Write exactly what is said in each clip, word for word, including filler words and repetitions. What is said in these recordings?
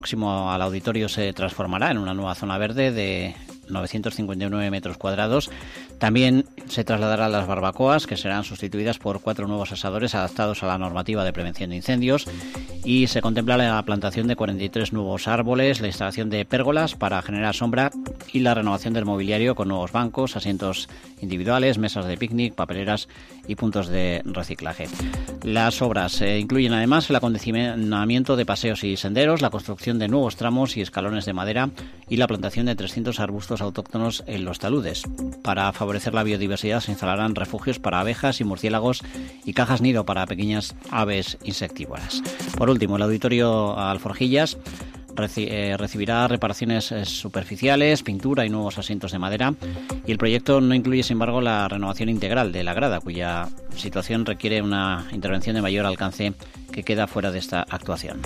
Próximo al auditorio se transformará en una nueva zona verde de novecientos cincuenta y nueve metros cuadrados. También se trasladarán las barbacoas, que serán sustituidas por cuatro nuevos asadores adaptados a la normativa de prevención de incendios, y se contempla la plantación de cuarenta y tres nuevos árboles, la instalación de pérgolas para generar sombra y la renovación del mobiliario con nuevos bancos, asientos individuales, mesas de picnic, papeleras y puntos de reciclaje. Las obras eh, incluyen además el acondicionamiento de paseos y senderos, la construcción de nuevos tramos y escalones de madera y la plantación de trescientos arbustos autóctonos en los taludes. Para favorecer la biodiversidad se instalarán refugios para abejas y murciélagos y cajas nido para pequeñas aves insectívoras. Por último, el auditorio Alforjillas Reci- eh, recibirá reparaciones eh, superficiales, pintura y nuevos asientos de madera, y el proyecto no incluye, sin embargo, la renovación integral de la grada, cuya situación requiere una intervención de mayor alcance que queda fuera de esta actuación.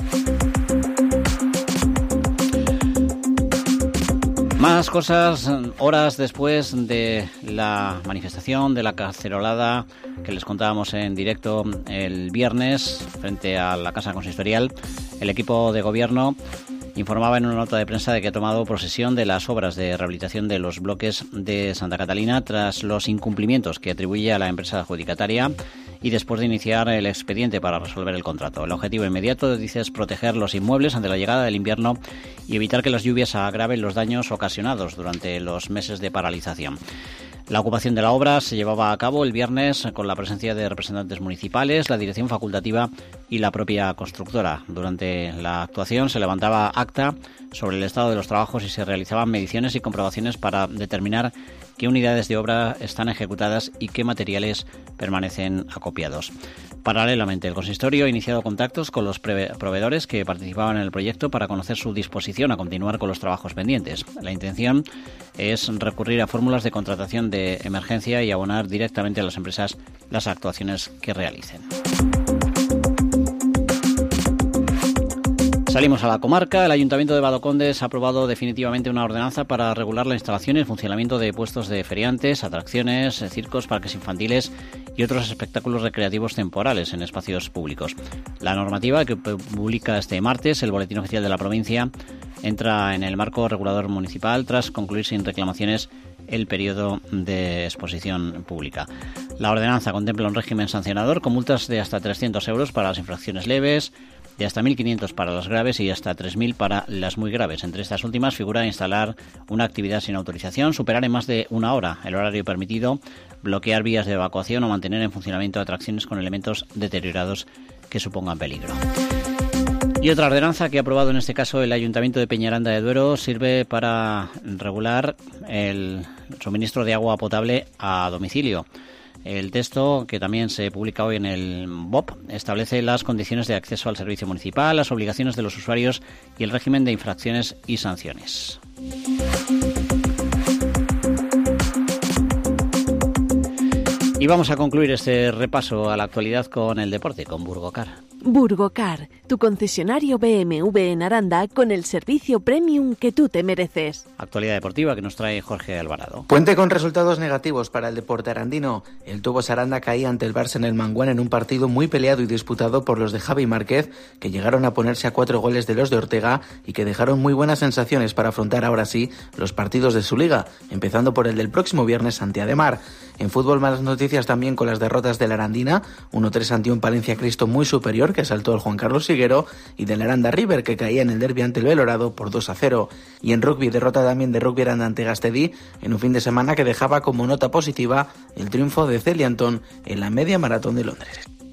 Más cosas, horas después de la manifestación, de la cacerolada que les contábamos en directo el viernes frente a la Casa Consistorial, el equipo de gobierno informaba en una nota de prensa de que ha tomado posesión de las obras de rehabilitación de los bloques de Santa Catalina tras los incumplimientos que atribuye a la empresa adjudicataria y después de iniciar el expediente para resolver el contrato. El objetivo inmediato, dice, es proteger los inmuebles ante la llegada del invierno y evitar que las lluvias agraven los daños ocasionados durante los meses de paralización. La ocupación de la obra se llevaba a cabo el viernes con la presencia de representantes municipales, la dirección facultativa y la propia constructora. Durante la actuación se levantaba acta sobre el estado de los trabajos y se realizaban mediciones y comprobaciones para determinar qué unidades de obra están ejecutadas y qué materiales permanecen acopiados. Paralelamente, el consistorio ha iniciado contactos con los proveedores que participaban en el proyecto para conocer su disposición a continuar con los trabajos pendientes. La intención es recurrir a fórmulas de contratación de emergencia y abonar directamente a las empresas las actuaciones que realicen. Salimos a la comarca. El Ayuntamiento de Badocondes ha aprobado definitivamente una ordenanza para regular la instalación y el funcionamiento de puestos de feriantes, atracciones, circos, parques infantiles y otros espectáculos recreativos temporales en espacios públicos. La normativa, que publica este martes el Boletín Oficial de la provincia, entra en el marco regulador municipal tras concluir sin reclamaciones el periodo de exposición pública. La ordenanza contempla un régimen sancionador con multas de hasta trescientos euros para las infracciones leves, de hasta mil quinientos para las graves y hasta tres mil para las muy graves. Entre estas últimas figura instalar una actividad sin autorización, superar en más de una hora el horario permitido, bloquear vías de evacuación o mantener en funcionamiento atracciones con elementos deteriorados que supongan peligro. Y otra ordenanza que ha aprobado en este caso el Ayuntamiento de Peñaranda de Duero sirve para regular el suministro de agua potable a domicilio. El texto, que también se publica hoy en el B O P, establece las condiciones de acceso al servicio municipal, las obligaciones de los usuarios y el régimen de infracciones y sanciones. Y vamos a concluir este repaso a la actualidad con el deporte, con Burgocar. Burgocar, tu concesionario B M W en Aranda con el servicio premium que tú te mereces. Actualidad deportiva que nos trae Jorge Alvarado. Puente con resultados negativos para el deporte arandino. El Tubos Aranda caía ante el Barça en el Manguán en un partido muy peleado y disputado por los de Javi Márquez, que llegaron a ponerse a cuatro goles de los de Ortega y que dejaron muy buenas sensaciones para afrontar ahora sí los partidos de su liga, empezando por el del próximo viernes ante Ademar. En fútbol, malas noticias también con las derrotas de la Arandina, uno tres ante un Palencia Cristo muy superior que saltó el Juan Carlos Siguero, y del Aranda River, que caía en el derbi ante el Belorado por dos a cero. Y en rugby, derrota también de Rugby Aranda ante Gastedí en un fin de semana que dejaba como nota positiva el triunfo de Celianton en la media maratón de Londres.